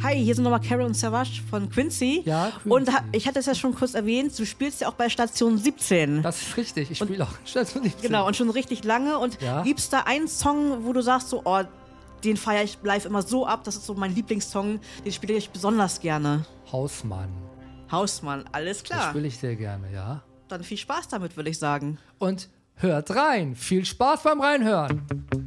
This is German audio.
Hi, hier sind nochmal Carol und Savage von Quincy. Ja, Quincy. Und ich hatte es ja schon kurz erwähnt, du spielst ja auch bei Station 17. Das ist richtig, ich spiele auch Station 17. Genau, und schon richtig lange. Und gibt es da einen Song, wo du sagst so, oh, den feiere ich live immer so ab, das ist so mein Lieblingssong, den spiele ich besonders gerne. Hausmann. Hausmann, alles klar. Das spiele ich sehr gerne, ja. Dann viel Spaß damit, würde ich sagen. Und hört rein. Viel Spaß beim Reinhören.